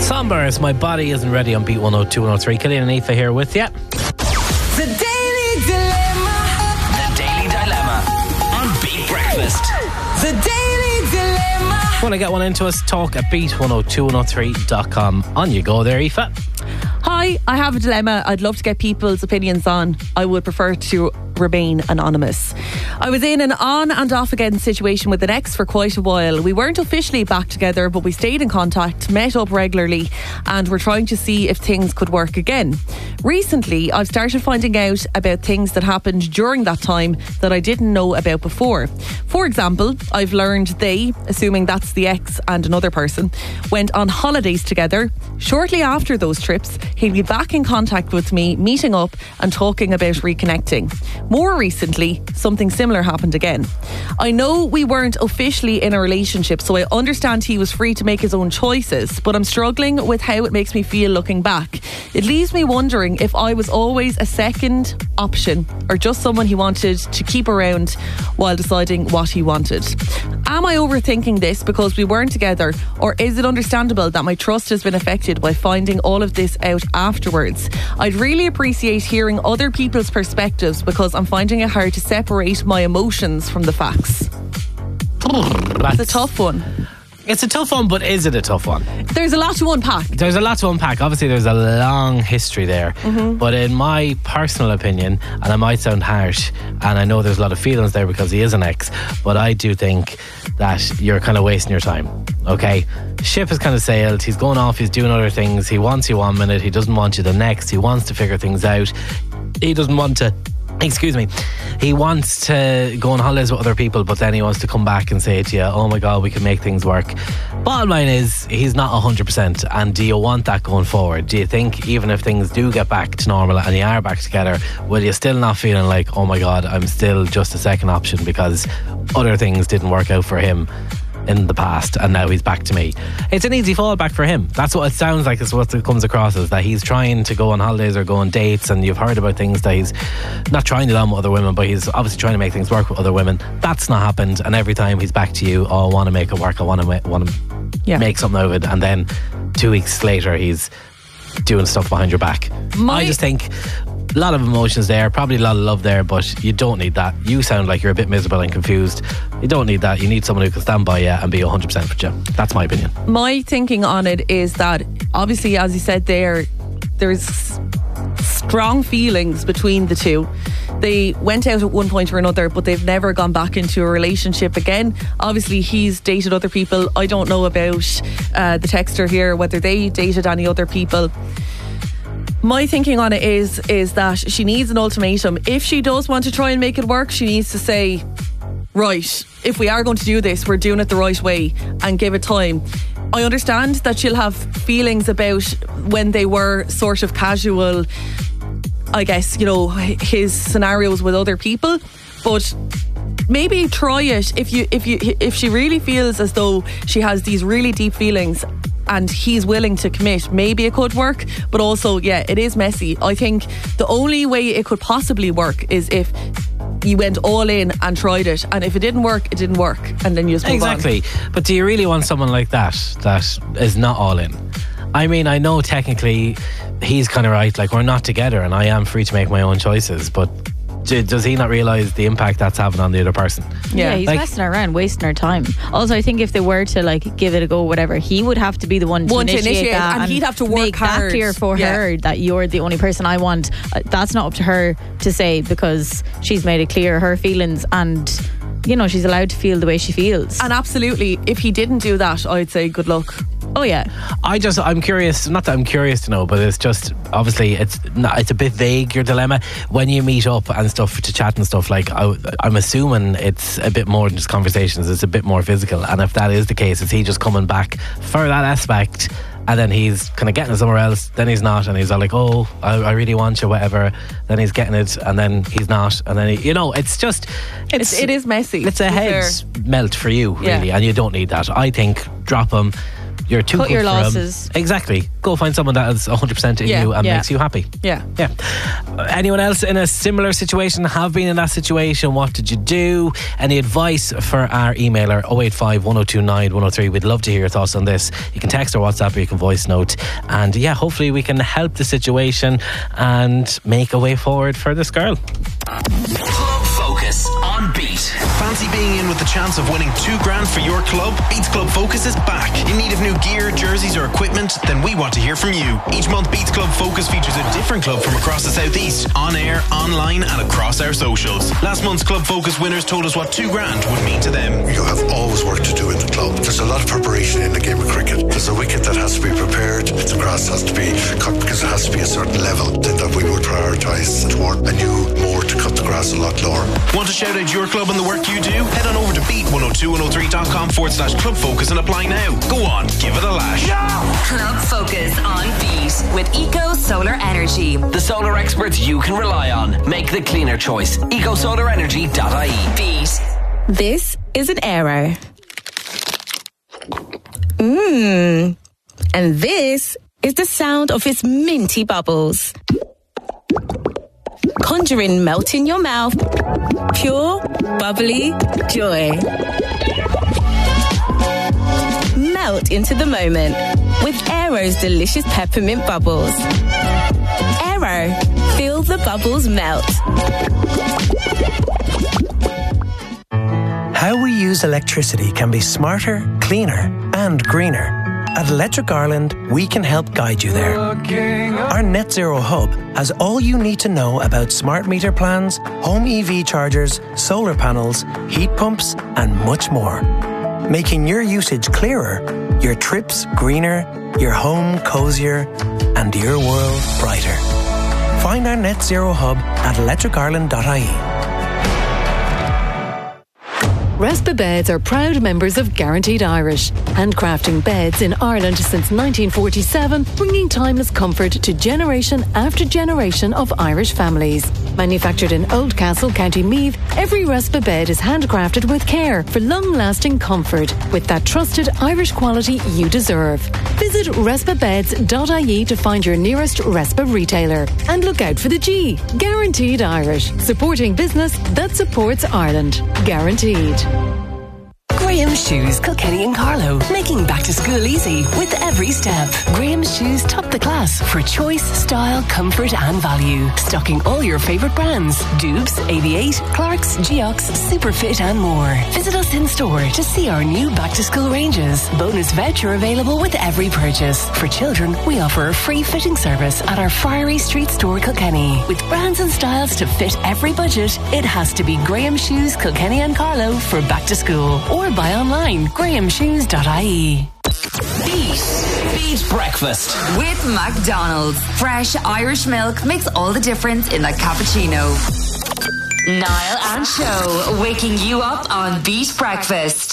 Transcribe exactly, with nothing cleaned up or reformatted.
Sunburst, My Body Isn't Ready on Beat one oh two, one oh three. Killian and Aoife here with you. The Daily Dilemma. The Daily Dilemma on Beat Breakfast. The Daily Dilemma. Want to get one into us? Talk at beat one oh two, one oh three dot com. On you go there, Aoife. Hi, I have a dilemma I'd love to get people's opinions on. I would prefer to remain anonymous. I was in an on and off again situation with an ex for quite a while. We weren't officially back together, but we stayed in contact, met up regularly, and were trying to see if things could work again. Recently, I've started finding out about things that happened during that time that I didn't know about before. For example, I've learned they, assuming that's the ex and another person, went on holidays together. Shortly after those trips, he'd be back in contact with me, meeting up and talking about reconnecting. More recently, something similar happened again. I know we weren't officially in a relationship, so I understand he was free to make his own choices, but I'm struggling with how it makes me feel looking back. It leaves me wondering if I was always a second option or just someone he wanted to keep around while deciding what he wanted. Am I overthinking this because we weren't together, or is it understandable that my trust has been affected by finding all of this out afterwards? I'd really appreciate hearing other people's perspectives because I'm finding it hard to separate my emotions from the facts. That's a tough one. It's a tough one, but is it a tough one? There's a lot to unpack. There's a lot to unpack. Obviously, there's a long history there. Mm-hmm. But in my personal opinion, and I might sound harsh, and I know there's a lot of feelings there because he is an ex, but I do think that you're kind of wasting your time. Okay? Ship has kind of sailed. He's going off. He's doing other things. He wants you one minute. He doesn't want you the next. He wants to figure things out. He doesn't want to... Excuse me. He wants to go on holidays with other people, but then he wants to come back and say to you, oh my God, we can make things work. Bottom line is, he's not one hundred percent. And do you want that going forward? Do you think even if things do get back to normal and you are back together, will you still not feeling like, oh my God, I'm still just a second option because other things didn't work out for him in the past and now he's back to me? It's an easy fallback for him. That's what it sounds like. It's what it comes across as, that he's trying to go on holidays or go on dates, and you've heard about things that he's not trying to do with other women, but he's obviously trying to make things work with other women. That's not happened, and every time he's back to you, oh, I want to make it work, I want to ma- want to yeah. make something out of it, and then two weeks later he's doing stuff behind your back. My- I just think a lot of emotions there, probably a lot of love there, but you don't need that. You sound like you're a bit miserable and confused. You don't need that. You need someone who can stand by you and be one hundred percent with you. That's my opinion. My thinking on it is that, obviously, as you said there, there's strong feelings between the two. They went out at one point or another, but they've never gone back into a relationship again. Obviously, he's dated other people. I don't know about uh, the texter here, whether they dated any other people. My thinking on it is is that she needs an ultimatum. If she does want to try and make it work, she needs to say, right, if we are going to do this, we're doing it the right way, and give it time. I understand that she'll have feelings about when they were sort of casual, I guess, you know, his scenarios with other people, but maybe try it if you if you if she really feels as though she has these really deep feelings and he's willing to commit. Maybe it could work, but also, yeah, it is messy. I think the only way it could possibly work is if you went all in and tried it, and if it didn't work, it didn't work, and then you just move exactly. on. But do you really want someone like that that is not all in? I mean, I know technically he's kind of right, like, we're not together and I am free to make my own choices, but does he not realise the impact that's having on the other person? Yeah, yeah, he's like, messing around, wasting her time. Also, I think if they were to like give it a go, whatever, he would have to be the one to, one initiate, to initiate that and, and he'd have to work make hard. that clear for yeah. her that you're the only person I want. Uh, that's not up to her to say, because she's made it clear her feelings, and you know, she's allowed to feel the way she feels. And absolutely, if he didn't do that, I'd say good luck. Oh yeah. I just, I'm curious, not that I'm curious to know, but it's just, obviously it's not, it's a bit vague, your dilemma. When you meet up and stuff to chat and stuff, like I, I'm assuming it's a bit more than just conversations, it's a bit more physical. And if that is the case, is he just coming back for that aspect and then he's kind of getting it somewhere else, then he's not, and he's all like, oh, I, I really want you, whatever, then he's getting it and then he's not, and then he, you know, it's just it's, it's it is messy. It's a head melt for you, really, yeah. And you don't need that. I think drop him, you're too Cut good your for 'em. losses. Exactly. Go find someone that is one hundred percent in Yeah, you and yeah. makes you happy. Yeah. Yeah. Uh, Anyone else in a similar situation, have been in that situation? What did you do? Any advice for our emailer oh eight five, one oh two nine, one oh three? We'd love to hear your thoughts on this. You can text or WhatsApp or you can voice note. And yeah, hopefully we can help the situation and make a way forward for this girl. Club Focus on Beat. Fancy being in with the chance of winning two grand for your club? Beats Club Focus is back. In need of new gear, jerseys or equipment? Then we want to hear from you. Each month Beats Club Focus features a different club from across the southeast, on air, online and across our socials. Last month's Club Focus winners told us what two grand would mean to them. You have always work to do in the club. There's a lot of preparation in the game of cricket. There's a wicket that has to be prepared. The grass has to be cut because it has to be a certain level. Then that we would prioritise toward a new moor to cut the grass a lot lower. Want to shout out your club and the work you do? Head on over to beat one oh two one oh three dot com forward slash club focus and apply now. Go on, give it a lash. Club Focus on Beat with Eco Solar Energy. The solar experts you can rely on. Make the cleaner choice. eco solar energy dot I E. Beat. This is an error. Mmm. And this is the sound of its minty bubbles. Conjuring melt in your mouth. Pure, bubbly joy. Melt into the moment with Aero's delicious peppermint bubbles. Aero, feel the bubbles melt. How we use electricity can be smarter, cleaner, and greener. At Electric Ireland, we can help guide you there. Our Net Zero Hub has all you need to know about smart meter plans, home E V chargers, solar panels, heat pumps, and much more. Making your usage clearer, your trips greener, your home cozier, and your world brighter. Find our Net Zero Hub at electric ireland dot I E. Respa Beds are proud members of Guaranteed Irish, handcrafting beds in Ireland since nineteen forty-seven, bringing timeless comfort to generation after generation of Irish families. Manufactured in Oldcastle, County Meath, every Respa bed is handcrafted with care for long-lasting comfort, with that trusted Irish quality you deserve. Visit respa beds dot I E to find your nearest Respa retailer. And look out for the G, Guaranteed Irish, supporting business that supports Ireland. Guaranteed. Graham Shoes, Kilkenny and Carlow, making back to school easy with every step. Graham Shoes top the class for choice, style, comfort and value. Stocking all your favourite brands: Dubes, A V eight, Clarks, Geox, Superfit and more. Visit us in store to see our new back to school ranges. Bonus voucher available with every purchase. For children, we offer a free fitting service at our Friary Street store, Kilkenny. With brands and styles to fit every budget, it has to be Graham Shoes, Kilkenny and Carlow for back to school. Or buy online, graham shoes dot I E. Beat. Beat Breakfast With McDonald's. Fresh Irish milk makes all the difference in a cappuccino. Niall and Show, waking you up on Beat Breakfast.